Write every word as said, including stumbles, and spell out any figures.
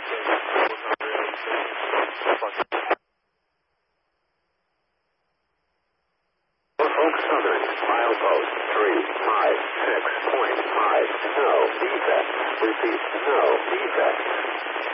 Oak Southern, milepost three five six point five, no defect. Repeat, no defect.